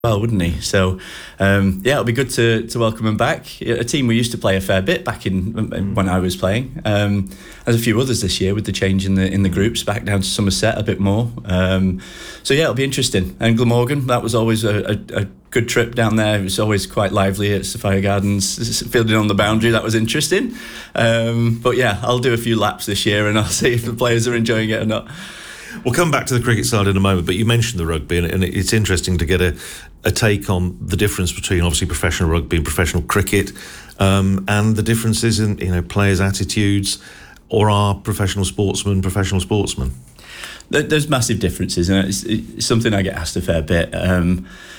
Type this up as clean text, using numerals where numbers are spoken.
well, wouldn't he? So, it'll be good to welcome him back. A team we used to play a fair bit back in when I was playing. There's a few others this year with the change in the groups back down to Somerset a bit more. It'll be interesting. And Glamorgan, that was always a good trip down there. It was always quite lively at Sophia Gardens, fielding on the boundary. That was interesting. I'll do a few laps this year and I'll see if the players are enjoying it or not. We'll come back to the cricket side in a moment, but you mentioned the rugby, and it's interesting to get a take on the difference between obviously professional rugby and professional cricket, and the differences in players' attitudes, or are professional sportsmen. There's massive differences, and it's something I get asked a fair bit.